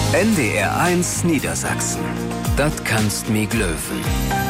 NDR1 Niedersachsen. Das kannst mi glöwen.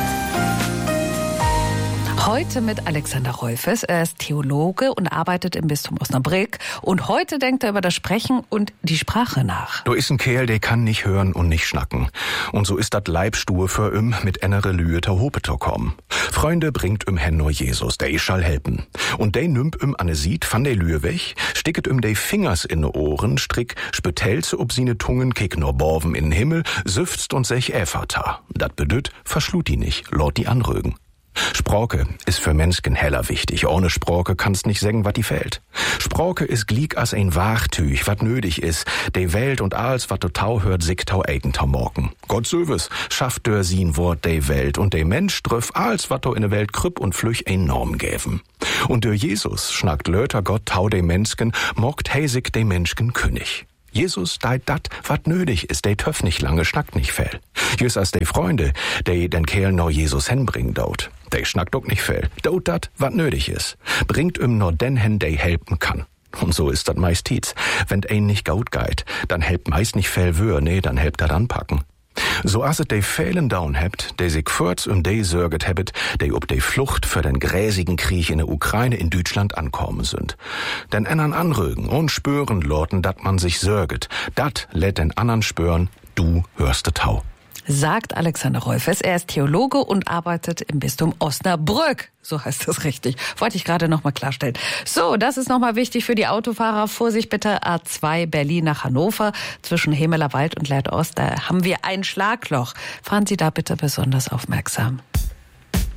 Heute mit Alexander Rolfes. Er ist Theologe und arbeitet im Bistum Osnabrück. Und heute denkt er über das Sprechen und die Sprache nach. Du is ein Kerl, der kann nicht hören und nicht schnacken. Und so ist dat Leibstuhe für mit ennere Lühe ter Hopeter kommen. Freunde bringt hen nur Jesus, der schall helpen. Und der nimmt an Sied van de Lühe weg, sticket de Fingers in de Ohren, strick spötelze ob sine Tungen, kick nur Borven in den Himmel, süfzt und sech Äfata. Dat bedüt, verschlut die nicht, lot die anrögen. Sprache ist für Menschen heller wichtig. Ohne Sprache kannst nicht sagen, wat die fällt. Sprache ist glieg as ein Wachtüch, wat nötig ist. De Welt und alles, wat du tau hört, sick tau eigentau morgen. Gott söwes, schafft dör sin Wort de Welt und de Mensch dröff alles, wat du in de Welt krüpp und flüch enorm gäven. Und dör Jesus schnackt löter Gott tau de Menschen, mockt heisig de Menschen König. Jesus deit dat, wat nötig ist, de töff nicht lange, schnackt nicht fel. Jüss as de Freunde, de den Kerl no Jesus hinbringen daut. De schnackt ook nicht fel. Daut dat, wat nötig ist. Bringt nur den hen, de helpen kann. Und so ist dat meist tietz. Wenn ein nicht gaut geit, dann helpt meist nicht fel wör, nee, dann helpt er anpacken. So as et de Fehlen down hebt, de sich fürz de sörget hebet, de ob de Flucht für den gräsigen Krieg in der Ukraine in Deutschland ankommen sind. Den annern anrögen und spüren lorten, dat man sich sörget. Dat lädt den annern spüren, du hörst de Tau. Sagt Alexander Rolfes. Er ist Theologe und arbeitet im Bistum Osnabrück. So heißt das richtig. Wollte ich gerade noch mal klarstellen. So, das ist noch mal wichtig für die Autofahrer. Vorsicht bitte, A2 Berlin nach Hannover zwischen Hemelerwald und Lehrte-Ost. Da haben wir ein Schlagloch. Fahren Sie da bitte besonders aufmerksam.